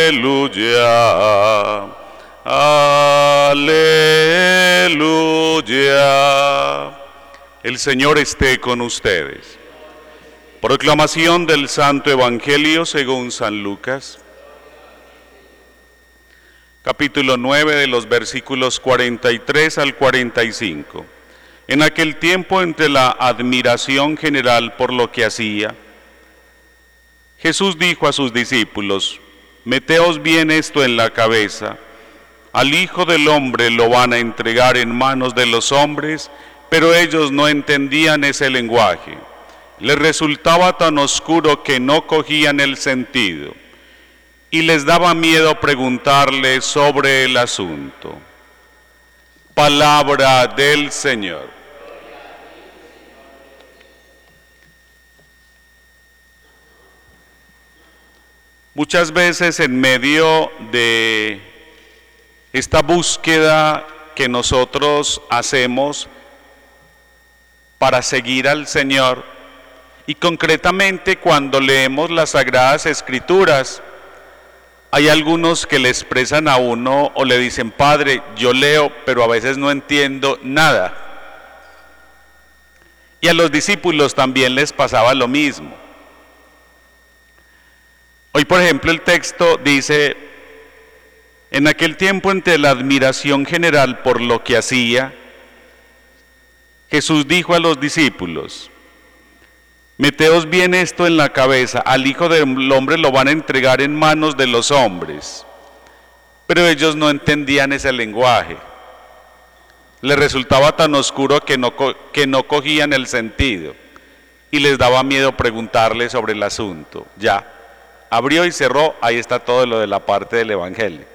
aleluya, aleluya. El Señor esté con ustedes. Proclamación del Santo Evangelio según San Lucas. Capítulo 9 de los versículos 43 al 45. En aquel tiempo, entre la admiración general por lo que hacía, Jesús dijo a sus discípulos: meteos bien esto en la cabeza, al Hijo del Hombre lo van a entregar en manos de los hombres, pero ellos no entendían ese lenguaje. Les resultaba tan oscuro que no cogían el sentido, y les daba miedo preguntarle sobre el asunto. Palabra del Señor. Muchas veces en medio de esta búsqueda que nosotros hacemos para seguir al Señor, y concretamente cuando leemos las Sagradas Escrituras, hay algunos que le expresan a uno o le dicen: Padre, yo leo, pero a veces no entiendo nada. Y a los discípulos también les pasaba lo mismo. Hoy, por ejemplo, el texto dice: en aquel tiempo, entre la admiración general por lo que hacía, Jesús dijo a los discípulos: meteos bien esto en la cabeza, al Hijo del Hombre lo van a entregar en manos de los hombres. Pero ellos no entendían ese lenguaje. Les resultaba tan oscuro que no cogían el sentido, y les daba miedo preguntarle sobre el asunto. Ya, abrió y cerró, ahí está todo lo de la parte del Evangelio.